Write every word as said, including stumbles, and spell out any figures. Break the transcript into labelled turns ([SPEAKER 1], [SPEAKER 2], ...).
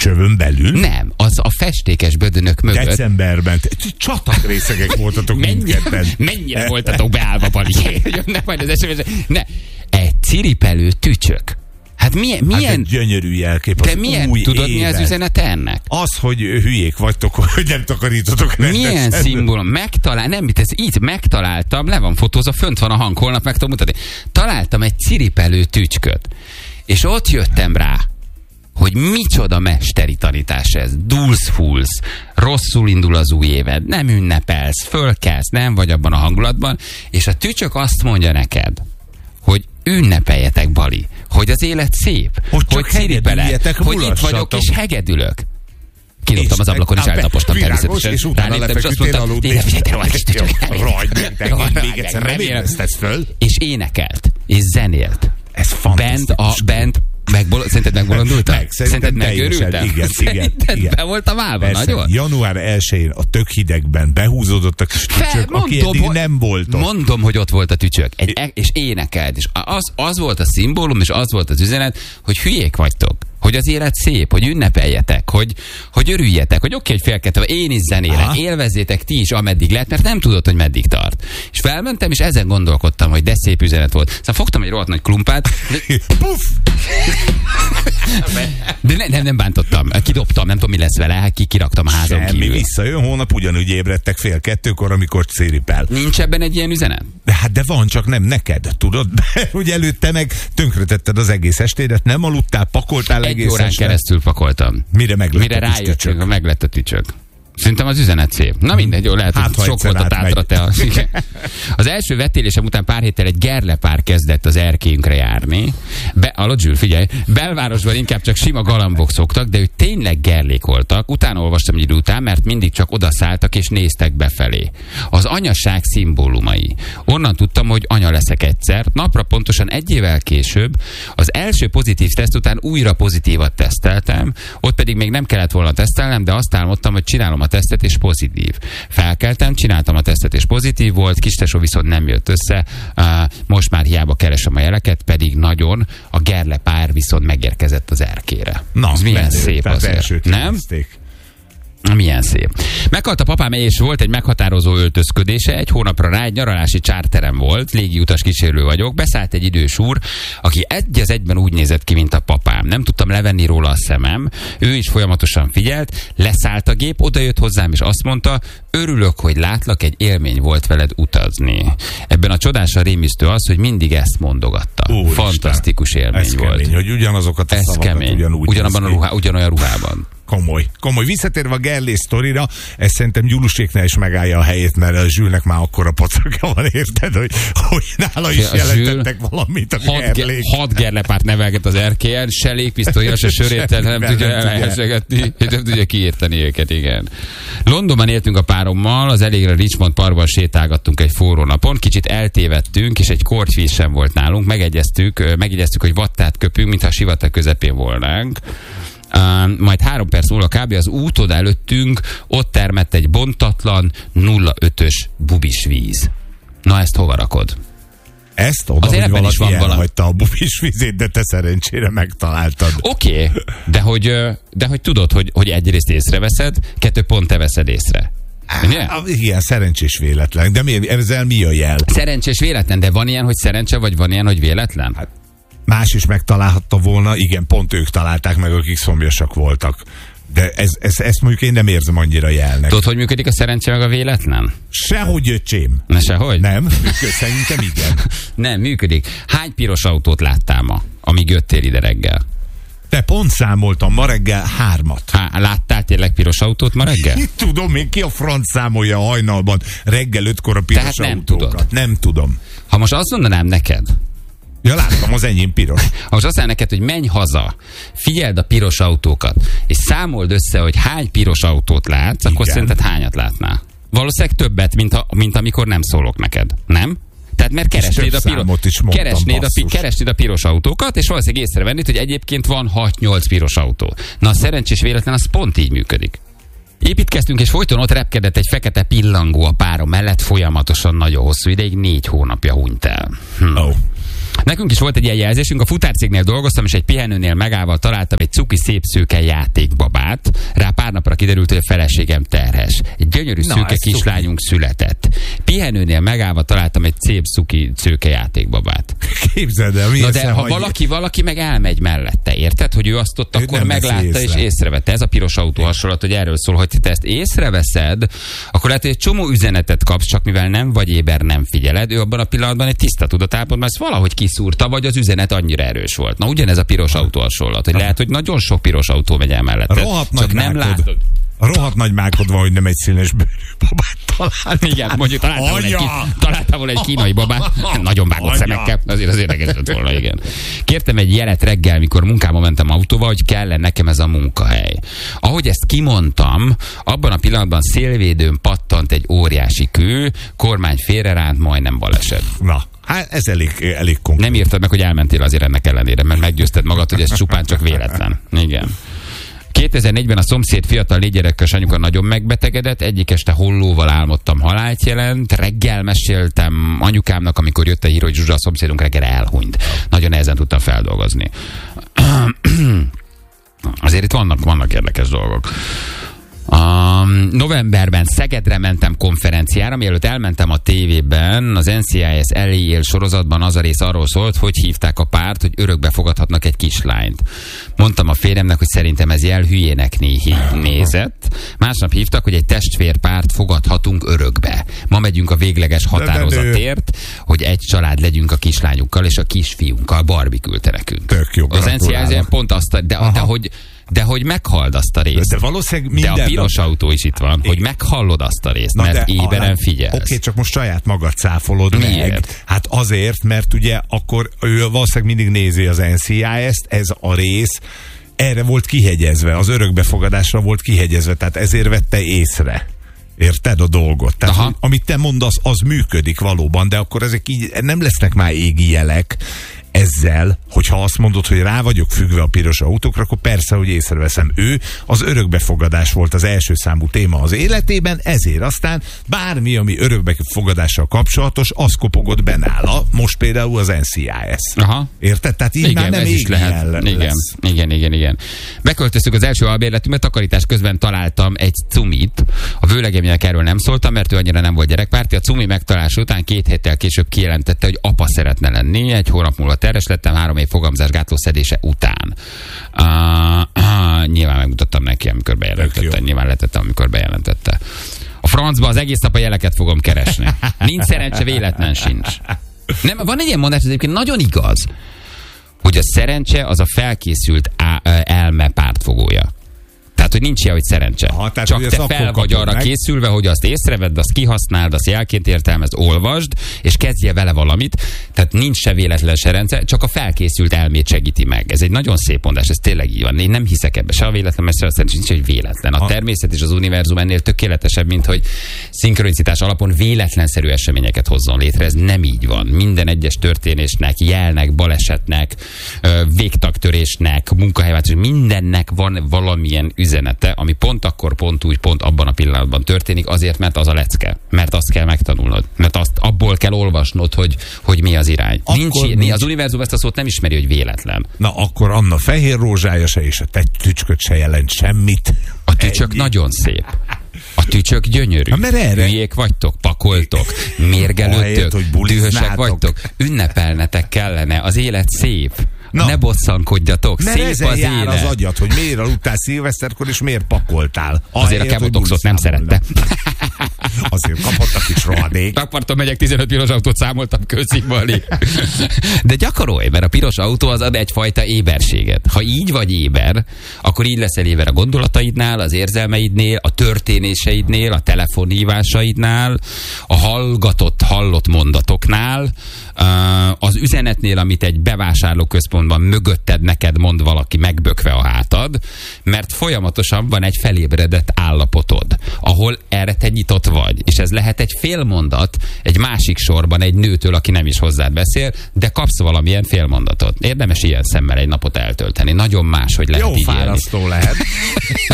[SPEAKER 1] csövön belül?
[SPEAKER 2] Nem, az a festékes bödönök mögött.
[SPEAKER 1] Decemberben. Csatatrészegek voltatok mindketten.
[SPEAKER 2] Mennyire voltatok beállva, Bali? Jönnek majd az es em es-ek. Ne, egy ciripelő tücsök. Hát milyen... milyen
[SPEAKER 1] hát egy gyönyörű jelkép.
[SPEAKER 2] De milyen,
[SPEAKER 1] új
[SPEAKER 2] tudod
[SPEAKER 1] évet.
[SPEAKER 2] Mi az üzenete ennek?
[SPEAKER 1] Az, hogy hülyék vagytok, hogy nem takarítotok rendesen.
[SPEAKER 2] Milyen szimbólum? Megtalál, nem mit ez így megtaláltam, le van fotózva, fönt van a hang, holnap meg tudom mutatni. Találtam egy ciripelő tücsköt, és ott jöttem rá, hogy micsoda mesteri tanítás ez. Dulsz fulsz, rosszul indul az új éved, nem ünnepelsz, fölkelsz, nem vagy abban a hangulatban, és a tücsök azt mondja neked, hogy ünnepeljetek, Bali, hogy az élet szép, hogy, hogy ciripelek, hogy itt vagyok és hegedülök. Kidobtam az ablakon, és eltapostam természetesen.
[SPEAKER 1] És utána lefeküdtél aludni.
[SPEAKER 2] Nézd, figyelj,
[SPEAKER 1] rohagy, még egyszer nem érezted föl.
[SPEAKER 2] És énekelt, és zenélt.
[SPEAKER 1] Ez fantasztikus.
[SPEAKER 2] Bent a, bent, megbol- szerinted megbolondultam?
[SPEAKER 1] Meg, szerinted megőrültem? Igen,
[SPEAKER 2] szerinted
[SPEAKER 1] igen.
[SPEAKER 2] be voltam állva, nagyon?
[SPEAKER 1] január elsején a tök hidegben behúzódott a kis tücsök, aki eddig nem volt ott.
[SPEAKER 2] Mondom, hogy ott volt a tücsök, egy, és énekelt, és az, az volt a szimbólum, és az volt az üzenet, hogy hülyék vagytok, hogy az élet szép, hogy ünnepeljetek, hogy, hogy örüljetek, hogy oké, hogy félkedve, én is zenélek, élvezzétek ti is, ameddig lehet, mert nem tudod, hogy meddig tart. És felmentem, és ezen gondolkodtam, hogy de szép üzenet volt. Szóval fogtam egy rohadt nagy klumpát.
[SPEAKER 1] Puff!
[SPEAKER 2] De ne, nem, nem bántottam, kidobtam, nem tudom, mi lesz vele, ki kiraktam a házon
[SPEAKER 1] Semmi,
[SPEAKER 2] kívül.
[SPEAKER 1] visszajön, holnap ugyanúgy ébredtek fél kettőkor, amikor ciripel.
[SPEAKER 2] Nincs ebben egy ilyen üzenet?
[SPEAKER 1] De hát de van, csak nem neked, tudod? Hogy előtte meg tönkretetted az egész estédet, nem aludtál, pakoltál
[SPEAKER 2] egy
[SPEAKER 1] egész
[SPEAKER 2] órán
[SPEAKER 1] este.
[SPEAKER 2] keresztül pakoltam.
[SPEAKER 1] Mire meglett
[SPEAKER 2] Mire
[SPEAKER 1] a kis
[SPEAKER 2] rájöttünk,
[SPEAKER 1] tücsök?
[SPEAKER 2] meglett a tücsök. Szerintem az üzenet szép. Na mindegy, jó, lehet,
[SPEAKER 1] hát,
[SPEAKER 2] hogy sok volt a tátra te. A... Az első vetélésem után pár héttel egy gerlepár kezdett az erkélyünkre járni. Be, alatt Zsül, figyelj, belvárosban inkább csak sima galambok szoktak, de ők tényleg gerlék voltak. Utána olvastam egy idő után, mert mindig csak odaszálltak és néztek befelé. Az anyaság szimbólumai. Onnan tudtam, hogy anya leszek egyszer. Napra pontosan egy évvel később az első pozitív teszt után újra pozitívat teszteltem, ott pedig még nem kellett volna tesztelnem, de azt álmodtam, hogy csinálom a tesztet és pozitív. Felkeltem, csináltam a tesztet és pozitív volt, kistesó viszont nem jött össze, uh, most már hiába keresem a jeleket, pedig nagyon, a gerlepár viszont megérkezett az erkére.
[SPEAKER 1] Na,
[SPEAKER 2] ez milyen
[SPEAKER 1] menő,
[SPEAKER 2] szép azért. Nem?
[SPEAKER 1] Nézték.
[SPEAKER 2] Milyen szép. Meghalt a papám, és volt egy meghatározó öltözködése, egy hónapra rá egy nyaralási csárterem volt, légiutas kísérő vagyok, beszállt egy idős úr, aki egy az egyben úgy nézett ki, mint a papám. Nem tudtam levenni róla a szemem, ő is folyamatosan figyelt, leszállt a gép, odajött hozzám, és azt mondta, örülök, hogy látlak, egy élmény volt veled utazni. Ebben a csodásan rémisztő az, hogy mindig ezt mondogatta.
[SPEAKER 1] Úristen,
[SPEAKER 2] fantasztikus élmény
[SPEAKER 1] ez
[SPEAKER 2] volt.
[SPEAKER 1] Kemény, hogy ugyanazokat a
[SPEAKER 2] ez
[SPEAKER 1] szavakat
[SPEAKER 2] kemény.
[SPEAKER 1] ugyanúgy
[SPEAKER 2] Ugyanabban a ruhá, ugyanolyan ruhában.
[SPEAKER 1] Komoly. Komoly. Visszatérve a Gerlés sztorira, ez szerintem Gyuluséknál is megállja a helyét, mert a Zsülnek már akkora pacaka van, érted, hogy, hogy nála is a jelentettek Zsül valamit a Gerlék.
[SPEAKER 2] Hat gerlepárt nevelget az erkélyen, se légpisztolya, se sörértel, nem tudja elhelyesegetni, nem tudja kiírtani őket, igen. Londonban éltünk a párommal, az elégre Richmond parkban sétálgattunk egy forró napon, kicsit eltévedtünk, és egy kortyvíz sem volt nálunk, megegyeztük, megegyeztük, hogy vattát köpünk, mintha a sivatag közepén volnánk. Uh, majd három perc múlva kb. Az úton előttünk ott termett egy bontatlan nulla ötös bubis víz. Na ezt hova rakod?
[SPEAKER 1] Ezt oda,
[SPEAKER 2] azért
[SPEAKER 1] hogy valaki
[SPEAKER 2] van
[SPEAKER 1] elhagyta a bubis vízét, de te szerencsére megtaláltad.
[SPEAKER 2] Oké, okay, de, hogy, de hogy tudod, hogy, hogy egyrészt észreveszed, kettő pont te veszed észre. Ugye?
[SPEAKER 1] Igen, szerencsés véletlen. De mi, ezzel mi a jel?
[SPEAKER 2] Szerencsés véletlen, de van ilyen, hogy szerencse, vagy van ilyen, hogy véletlen?
[SPEAKER 1] Hát, más is megtalálhatta volna, igen, pont ők találták meg, akik szomjasak voltak. De ez, ez, ezt mondjuk én nem érzem annyira jelnek.
[SPEAKER 2] Tudod, hogy működik a szerencse meg a véletlen?
[SPEAKER 1] Sehogy, öcsém.
[SPEAKER 2] Ne sehogy?
[SPEAKER 1] Nem? Szerintem igen.
[SPEAKER 2] Nem, működik. Hány piros autót láttál ma, amíg jöttél ide reggel?
[SPEAKER 1] Te pont számoltam ma reggel hármat.
[SPEAKER 2] Há, láttál tényleg piros autót ma reggel?
[SPEAKER 1] Tudom én, ki a franc számolja a hajnalban reggel ötkor a piros
[SPEAKER 2] Tehát nem
[SPEAKER 1] autókat.
[SPEAKER 2] tudod.
[SPEAKER 1] Nem tudom.
[SPEAKER 2] Ha most azt mondanám neked,
[SPEAKER 1] ja, láttam, az enyém piros.
[SPEAKER 2] Ha most azt mondanám neked, hogy menj haza, figyeld a piros autókat, és számold össze, hogy hány piros autót látsz, igen, akkor szerinted hányat látnál? Valószínűleg többet, mint, a, mint amikor nem szólok neked. Nem? Tehát mert keresnéd a, piro... mondtam, keresnéd, a pi... keresnéd a piros autókat, és valószínűleg észrevennéd, hogy egyébként van hat-nyolc piros autó. Na a szerencsés véletlen az pont így működik. Építkeztünk, és folyton ott repkedett egy fekete pillangó a párom mellett, folyamatosan nagyon hosszú ideig, négy hónapja hunyt el. Hm.
[SPEAKER 1] Oh.
[SPEAKER 2] Nekünk is volt egy ilyen jelzésünk, a futárcégnél dolgoztam, és egy pihenőnél megállva találtam egy cuki szép szőke játékbabát. Rá pár napra kiderült, hogy a feleségem terhes. Egy gyönyörű Na, szőke kislányunk cuki. született. Pihenőnél megállva találtam egy szép cuki szőke játékbabát.
[SPEAKER 1] Képzeld el,
[SPEAKER 2] Na de ha valaki, valaki meg elmegy mellette, érted? Hogy ő azt ott ő akkor meglátta észre. És észrevette. Ez a piros autó hasonlat, hogy erről szól, hogy te ezt észreveszed, akkor lehet, hogy egy csomó üzenetet kapsz, csak mivel nem vagy éber, nem figyeled. Ő abban a pillanatban egy tiszta tudatállapotban ezt valahogy kiszúrta, vagy az üzenet annyira erős volt. Na ugyanez a piros autó hasonlat, hogy lehet, hogy nagyon sok piros autó megy el mellette. Csak nem látod.
[SPEAKER 1] A rohadt nagy mákod van, hogy nem egy színes bőrű babát találtál.
[SPEAKER 2] Igen, mondjuk találtál volna egy, találtál volna egy kínai babát, nagyon vágott szemekkel, azért az érdekes lett volna, igen. Kértem egy jelet reggel, mikor munkába mentem autóval, hogy kellene nekem ez a munkahely. Ahogy ezt kimondtam, abban a pillanatban szélvédőn pattant egy óriási kő, kormány félreránt, majdnem baleset.
[SPEAKER 1] Na. Hát ez elég, elég konkrét.
[SPEAKER 2] Nem írtad meg, hogy elmentél azért ennek ellenére, mert meggyőzted magad, hogy ez csupán csak véletlen. Igen. kétezer-négyben a szomszéd fiatal négygyerekes anyuka nagyon megbetegedett, egyik este hollóval álmodtam, halált jelent, reggel meséltem anyukámnak, amikor jött a hír, hogy Zsuzsa, a szomszédunk reggel elhunyt. Nagyon nehezen tudtam feldolgozni. Azért itt vannak, vannak érdekes dolgok. Um, novemberben Szegedre mentem konferenciára, mielőtt elmentem a tévében, az en cé i es elé él sorozatban az a rész arról szólt, hogy hívták a párt, hogy örökbe fogadhatnak egy kislányt. Mondtam a férjemnek, hogy szerintem ez jel hülyének nézett. Másnap hívtak, hogy egy testvérpárt fogadhatunk örökbe. Ma megyünk a végleges határozatért, hogy egy család legyünk a kislányukkal és a kisfiunkkal. Barbie küldte nekünk.
[SPEAKER 1] Tök jó,
[SPEAKER 2] az en cé i es pont azt, de, de hogy De hogy meghald azt a részt.
[SPEAKER 1] De valószínűleg minden...
[SPEAKER 2] De a piros nap... autó is itt van, hogy meghallod azt a részt, Na mert éberen figyelsz.
[SPEAKER 1] Oké, okay, csak most saját magad cáfolod
[SPEAKER 2] Miért?
[SPEAKER 1] meg. Hát azért, mert ugye akkor ő valószínűleg mindig nézi az en cé i es-t, ez a rész erre volt kihegyezve, az örökbefogadásra volt kihegyezve, tehát ezért vette észre. Érted a dolgot? Tehát, hogy, amit te mondasz, az működik valóban, de akkor ezek így nem lesznek már égi jelek ezzel, hogyha azt mondod, hogy rá vagyok függve a piros autókra, akkor persze, hogy észreveszem. Ő az örökbefogadás volt az első számú téma az életében, ezért aztán bármi, ami örökbefogadással kapcsolatos, az kopogott be nála. Most például az en cé i es.
[SPEAKER 2] Aha.
[SPEAKER 1] Érted? Tehát így
[SPEAKER 2] igen,
[SPEAKER 1] már nem égi jel
[SPEAKER 2] igen,
[SPEAKER 1] lesz.
[SPEAKER 2] igen, igen, igen. Beköltöztük az első albérletünkbe, takarítás közben találtam egy cumit. A vőlegemnek erről nem szóltam, mert ő annyira nem volt gyerekpárti. A cumi megtalálása után két héttel később kijelentette, hogy apa szeretne lenni. Egy hónap múlva terhes lettem, három év fogamzásgátló szedése után. Uh, uh, nyilván megmutattam neki, amikor bejelentette. Nyilván letettem, amikor bejelentette. A francba az egész nap a jeleket fogom keresni. Nincs szerencse, véletlen sincs. Nem, van egy ilyen mondás, ez egyébként nagyon igaz, hogy a szerencse az a felkészült á, elme pártfogója. Tehát, hogy nincs ilyen, hogy szerencse. Aha, tehát, csak hogy te fel vagy arra meg. készülve, hogy azt észrevedd, azt kihasználd, azt jelként értelmezd, olvasd, és kezdje vele valamit. Tehát nincs se véletlen serence, csak a felkészült elmét segíti meg. Ez egy nagyon szép mondás, ez tényleg így van. Én nem hiszek ebbe, se a véletlen, mert se a szerencsé, nincs egy véletlen. A természet és az univerzum ennél tökéletesebb, mint hogy szinkronicitás alapon véletlenszerű eseményeket hozzon létre. Ez nem így van. Minden egyes történésnek, jelnek, balesetnek, végtagtörésnek, munkahelyváltás, mindennek van valamilyen üzenete, ami pont akkor, pont úgy, pont abban a pillanatban történik, azért, mert az a lecke. Mert azt kell megtanulnod. Mert azt abból kell olvasnod, hogy, hogy mi az irány. Nincs, nincs. Az univerzum ezt a szót nem ismeri, hogy véletlen.
[SPEAKER 1] Na, akkor Anna fehér rózsája se, és a te tücsköd se jelent semmit.
[SPEAKER 2] A tücsök Ennyi. nagyon szép. A tücsök gyönyörű. Hülyék vagytok, pakoltok, mérgelődtök, dühösek vagytok. Ünnepelnetek kellene, az élet szép. Na, ne bosszankodjatok, szép az élet.
[SPEAKER 1] az agyat, hogy miért aludtál szilveszterkor, és miért pakoltál.
[SPEAKER 2] Azért Ahelyett, a kemotoxot nem szerette.
[SPEAKER 1] Azért kaphattak is rohadék.
[SPEAKER 2] Tapartom, megyek, tizenöt piros autót számoltam kőszínbalé. De gyakorolj, mert a piros autó az ad egyfajta éberséget. Ha így vagy éber, akkor így leszel éber a gondolataidnál, az érzelmeidnél, a történéseidnél, a telefonhívásaidnál, a hallgatott, hallott mondatoknál, az üzenetnél, amit egy bevásárlóközpontban mögötted neked mond valaki megbökve a hátad, mert folyamatosan van egy felébredett állapotod, ahol erre te nyitott vagy. És ez lehet egy félmondat egy másik sorban egy nőtől, aki nem is hozzád beszél, de kapsz valamilyen félmondatot. Érdemes ilyen szemmel egy napot eltölteni. Nagyon más, hogy lehet
[SPEAKER 1] Jó
[SPEAKER 2] így
[SPEAKER 1] fárasztó
[SPEAKER 2] élni.
[SPEAKER 1] lehet.